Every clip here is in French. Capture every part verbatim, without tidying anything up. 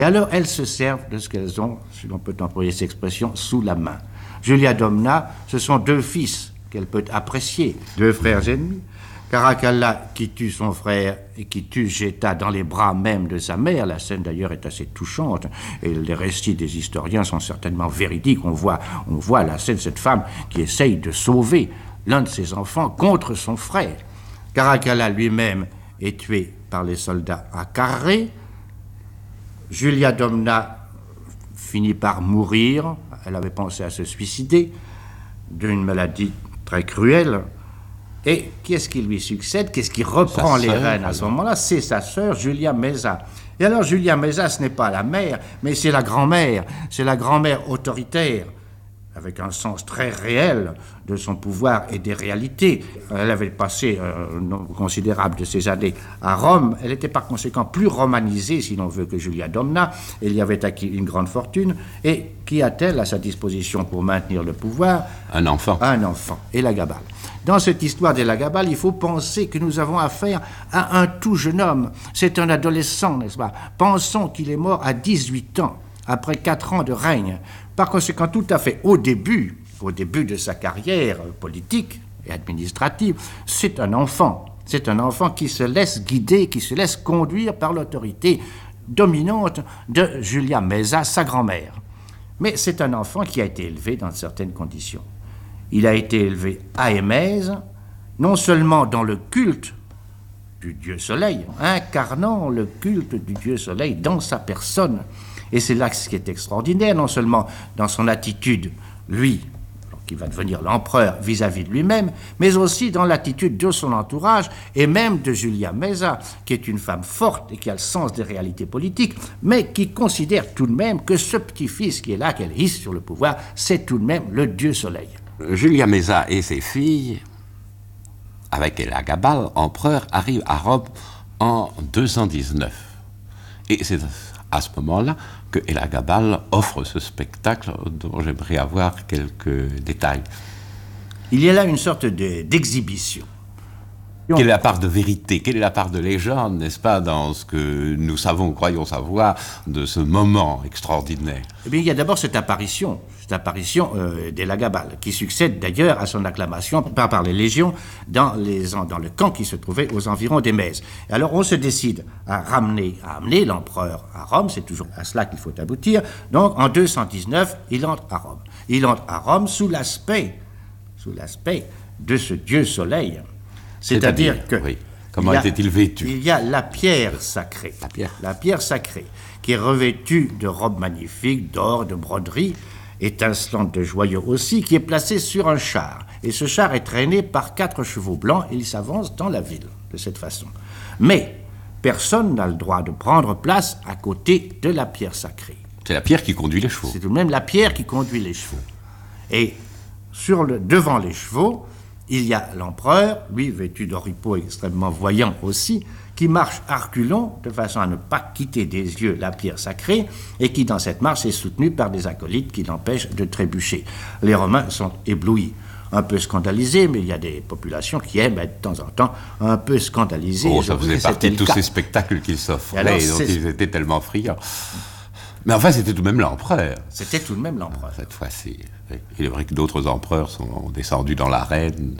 Et alors, elles se servent de ce qu'elles ont, si l'on peut employer cette expression, sous la main. Julia Domna, ce sont deux fils qu'elle peut apprécier, deux frères ennemis. Caracalla, qui tue son frère et qui tue Geta dans les bras même de sa mère. La scène, d'ailleurs, est assez touchante. Et les récits des historiens sont certainement véridiques. On voit, on voit la scène de cette femme qui essaye de sauver l'un de ses enfants contre son frère. Caracalla lui-même est tué par les soldats à Carré. Julia Domna finit par mourir. Elle avait pensé à se suicider d'une maladie très cruelle. Et qu'est-ce qui lui succède? Qu'est-ce qui reprend les rênes à ce moment-là? C'est sa sœur Julia Meza. Et alors Julia Meza, ce n'est pas la mère, mais c'est la grand-mère. C'est la grand-mère autoritaire, avec un sens très réel de son pouvoir et des réalités. Elle avait passé un nombre considérable de ses années à Rome. Elle était par conséquent plus romanisée, si l'on veut, que Julia Domna. Elle y avait acquis une grande fortune. Et qui a-t-elle à sa disposition pour maintenir le pouvoir? Un enfant. Un enfant, Elagabal. Dans cette histoire d'Elagabal, il faut penser que nous avons affaire à un tout jeune homme. C'est un adolescent, n'est-ce pas? Pensons qu'il est mort à dix-huit ans, après quatre ans de règne. Par conséquent, tout à fait au début, au début de sa carrière politique et administrative, c'est un enfant. C'est un enfant qui se laisse guider, qui se laisse conduire par l'autorité dominante de Julia Meza, sa grand-mère. Mais c'est un enfant qui a été élevé dans certaines conditions. Il a été élevé à Émèse, non seulement dans le culte du dieu soleil, incarnant le culte du dieu soleil dans sa personne. Et c'est là ce qui est extraordinaire, non seulement dans son attitude, lui, qui va devenir l'empereur vis-à-vis de lui-même, mais aussi dans l'attitude de son entourage, et même de Julia Meza, qui est une femme forte et qui a le sens des réalités politiques, mais qui considère tout de même que ce petit-fils qui est là, qu'elle hisse sur le pouvoir, c'est tout de même le dieu soleil. Julia Meza et ses filles, avec Elagabal, empereur, arrivent à Rome en deux cent dix-neuf. Et c'est à ce moment-là que Elagabal offre ce spectacle dont j'aimerais avoir quelques détails. Il y a là une sorte de, d'exhibition. Quelle est la part de vérité, quelle est la part de légende, n'est-ce pas, dans ce que nous savons ou croyons savoir de ce moment extraordinaire? Eh bien, il y a d'abord cette apparition, cette apparition euh, d'Elagabal, qui succède d'ailleurs à son acclamation par, par les légions dans, les, dans le camp qui se trouvait aux environs d'Émèse. Alors on se décide à ramener, à amener l'empereur à Rome, c'est toujours à cela qu'il faut aboutir. Donc en deux cent dix-neuf, il entre à Rome. Il entre à Rome sous l'aspect, sous l'aspect de ce dieu soleil. C'est-à-dire, C'est-à-dire que... Oui. Comment était-il vêtu? Il y a la pierre sacrée. La pierre. La pierre sacrée, qui est revêtue de robes magnifiques, d'or, de broderies, étincelante de joyaux aussi, qui est placée sur un char. Et ce char est traîné par quatre chevaux blancs et il s'avance dans la ville, de cette façon. Mais personne n'a le droit de prendre place à côté de la pierre sacrée. C'est la pierre qui conduit les chevaux. C'est tout de même la pierre qui conduit les chevaux. Et sur le, devant les chevaux, il y a l'empereur, lui vêtu d'oripeaux extrêmement voyant aussi, qui marche à reculons de façon à ne pas quitter des yeux la pierre sacrée et qui, dans cette marche, est soutenu par des acolytes qui l'empêchent de trébucher. Les Romains sont éblouis, un peu scandalisés, mais il y a des populations qui aiment être de temps en temps un peu scandalisées. Oh, ça faisait partie de tous ces spectacles qu'ils s'offraient et dont ils étaient tellement friands. Mais enfin, c'était tout de même l'empereur. C'était tout de même l'empereur. Cette fois-ci. Il est vrai que d'autres empereurs sont descendus dans l'arène.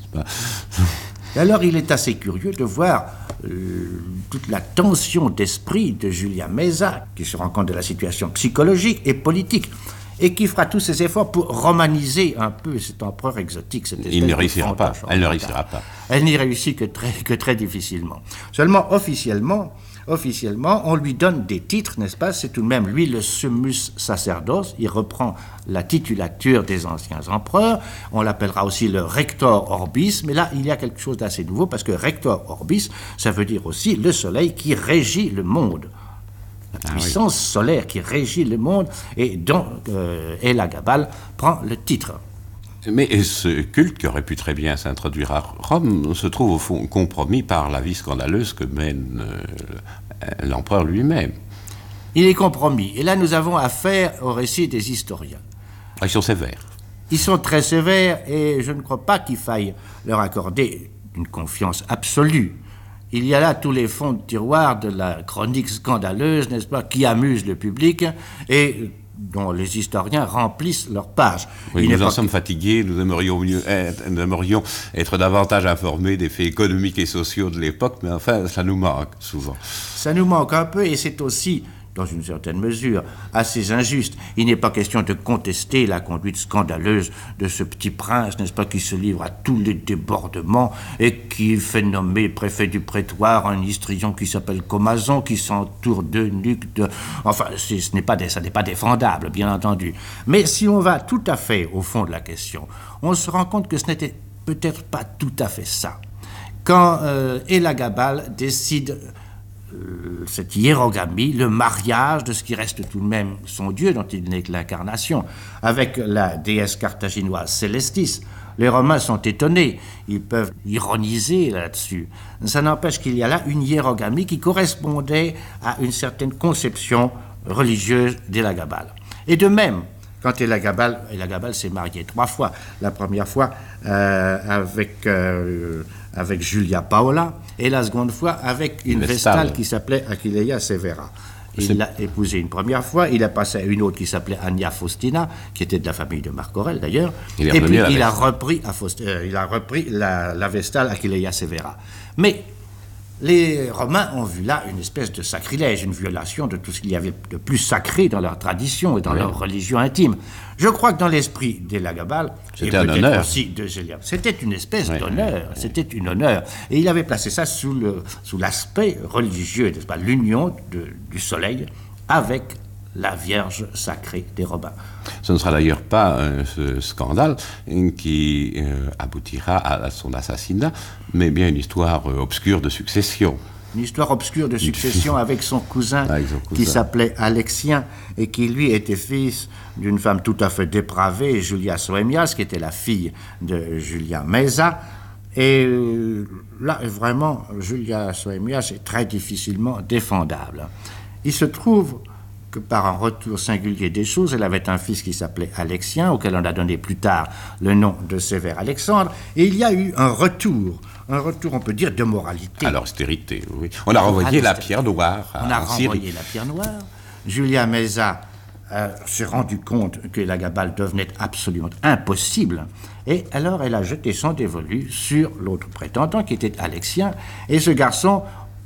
Et alors, il est assez curieux de voir euh, toute la tension d'esprit de Julia Meza, qui se rend compte de la situation psychologique et politique, et qui fera tous ses efforts pour romaniser un peu cet empereur exotique. Cette il ne réussira pas. Elle ne réussira pas. Elle n'y réussit que très, que très difficilement. Seulement, officiellement, Officiellement, on lui donne des titres, n'est-ce pas? C'est tout de même, lui, le summus sacerdos. Il reprend la titulature des anciens empereurs. On l'appellera aussi le rector orbis. Mais là, il y a quelque chose d'assez nouveau, parce que rector orbis, ça veut dire aussi le soleil qui régit le monde. La ah puissance oui. solaire qui régit le monde, et dont euh, Elagabal prend le titre. Mais ce culte, qui aurait pu très bien s'introduire à Rome, se trouve au fond compromis par la vie scandaleuse que mène euh, l'empereur lui-même. Il est compromis. Et là, nous avons affaire au récit des historiens. Ils sont sévères. Ils sont très sévères et je ne crois pas qu'il faille leur accorder une confiance absolue. il y a là tous les fonds de tiroir de la chronique scandaleuse, n'est-ce pas, qui amuse le public et dont les historiens remplissent leurs pages. Oui, il nous en pas... sommes fatigués, nous aimerions, mieux être, nous aimerions être davantage informés des faits économiques et sociaux de l'époque, mais enfin, ça nous manque souvent. Ça nous manque un peu, et c'est aussi, dans une certaine mesure, assez injuste. Il n'est pas question de contester la conduite scandaleuse de ce petit prince, n'est-ce pas, qui se livre à tous les débordements et qui fait nommer préfet du prétoire un histrion qui s'appelle Comazon, qui s'entoure d'eunuques de... Enfin, ce n'est pas, ça n'est pas défendable, bien entendu. Mais si on va tout à fait au fond de la question, on se rend compte que ce n'était peut-être pas tout à fait ça. Quand euh, Elagabal décide... cette hiérogamie, le mariage de ce qui reste tout de même son Dieu, dont il n'est que l'incarnation, avec la déesse carthaginoise Célestis. Les Romains sont étonnés, ils peuvent ironiser là-dessus. Ça n'empêche qu'il y a là une hiérogamie qui correspondait à une certaine conception religieuse d'Elagabal. Et de même, quand Elagabal, Elagabal s'est marié trois fois, la première fois euh, avec... Euh, avec Julia Paola, et la seconde fois avec une Vestale, Vestale qui s'appelait Aquileia Severa. Il l'a épousée une première fois, il a passé à une autre qui s'appelait Annia Faustina, qui était de la famille de Marc Aurèle d'ailleurs, et puis il a repris, à Faust, euh, il a repris la, la Vestale Aquileia Severa. Mais les Romains ont vu là une espèce de sacrilège, une violation de tout ce qu'il y avait de plus sacré dans leur tradition et dans oui. leur religion intime. Je crois que dans l'esprit d'Elagabal, et peut-être aussi de Gélias, c'était une espèce oui. d'honneur, oui. c'était une honneur. Et il avait placé ça sous, le, sous l'aspect religieux, n'est-ce pas, l'union de, du soleil avec la Vierge sacrée des Romains. Ce ne sera d'ailleurs pas euh, ce scandale qui euh, aboutira à, à son assassinat, mais bien une histoire euh, obscure de succession. Une histoire obscure de succession avec son cousin, avec son cousin qui s'appelait Alexien et qui, lui, était fils d'une femme tout à fait dépravée, Julia Soemias, qui était la fille de Julia Mesa. Et là, vraiment, Julia Soemias est très difficilement défendable. Il se trouve que par un retour singulier des choses, elle avait un fils qui s'appelait Alexien, auquel on a donné plus tard le nom de Sévère Alexandre, et il y a eu un retour, un retour, on peut dire, de moralité. À l'austérité, oui. On a renvoyé la pierre noire à On a renvoyé la pierre noire. Julia Mesa euh, s'est rendu compte que Elagabal devenait absolument impossible, et alors elle a jeté son dévolu sur l'autre prétendant, qui était Alexien, et ce garçon,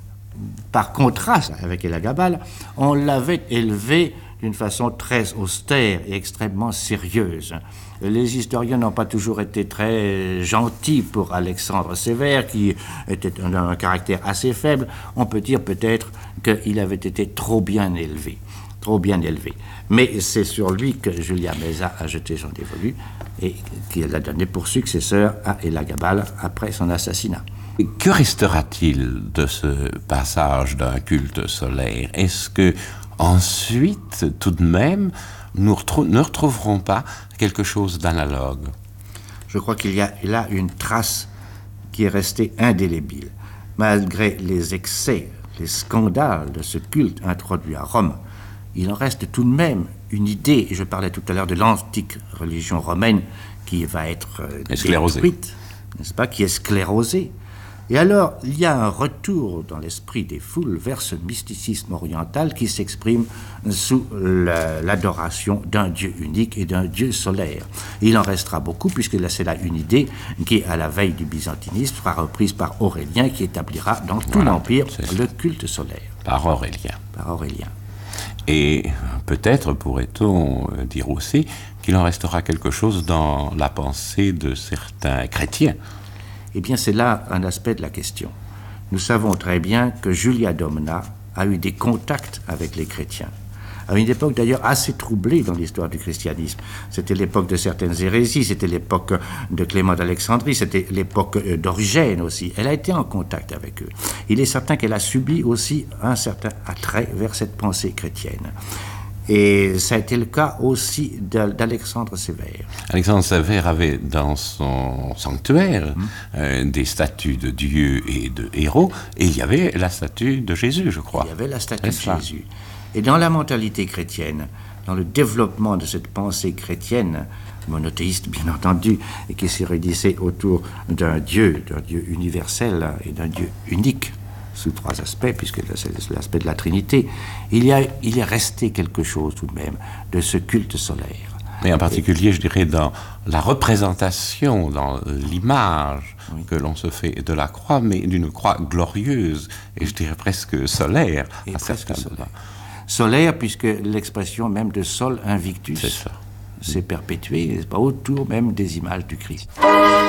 par contraste avec Elagabal, on l'avait élevé d'une façon très austère et extrêmement sérieuse. Les historiens n'ont pas toujours été très gentils pour Alexandre Sévère, qui était un, un caractère assez faible. On peut dire peut-être qu'il avait été trop bien élevé, trop bien élevé. Mais c'est sur lui que Julia Mesa a jeté son dévolu et qu'il a donné pour successeur à Elagabal après son assassinat. Que restera-t-il de ce passage d'un culte solaire? Est-ce que ensuite, tout de même, nous retrou- ne retrouverons pas quelque chose d'analogue? Je crois qu'il y a là une trace qui est restée indélébile. Malgré les excès, les scandales de ce culte introduit à Rome, il en reste tout de même une idée, et je parlais tout à l'heure de l'antique religion romaine qui va être euh, détruite, n'est-ce pas, qui est sclérosée. Et alors, il y a un retour dans l'esprit des foules vers ce mysticisme oriental qui s'exprime sous la, l'adoration d'un Dieu unique et d'un Dieu solaire. Et il en restera beaucoup, puisque là, c'est là une idée qui, à la veille du byzantinisme, sera reprise par Aurélien, qui établira dans tout voilà, l'Empire le culte solaire. Par Aurélien. Par Aurélien. Et peut-être pourrait-on dire aussi qu'il en restera quelque chose dans la pensée de certains chrétiens. Eh bien, c'est là un aspect de la question. Nous savons très bien que Julia Domna a eu des contacts avec les chrétiens. À une époque d'ailleurs assez troublée dans l'histoire du christianisme. C'était l'époque de certaines hérésies, c'était l'époque de Clément d'Alexandrie, c'était l'époque d'Origène aussi. Elle a été en contact avec eux. Il est certain qu'elle a subi aussi un certain attrait vers cette pensée chrétienne. Et ça a été le cas aussi d'Alexandre Sévère. Alexandre Sévère avait dans son sanctuaire mmh. euh, des statues de dieux et de héros, et il y avait la statue de Jésus, je crois. Il y avait la statue de Jésus. Et dans la mentalité chrétienne, dans le développement de cette pensée chrétienne, monothéiste bien entendu, et qui s'érudissait autour d'un Dieu, d'un Dieu universel et d'un Dieu unique, sous trois aspects, puisque c'est l'aspect de la Trinité, il y a, il est resté quelque chose tout de même de ce culte solaire. Et en particulier, je dirais, dans la représentation, dans l'image oui. que l'on se fait de la croix, mais d'une croix glorieuse, et je dirais presque solaire. Et à presque solaire. Solaire, puisque l'expression même de Sol Invictus s'est perpétuée, autour même des images du Christ.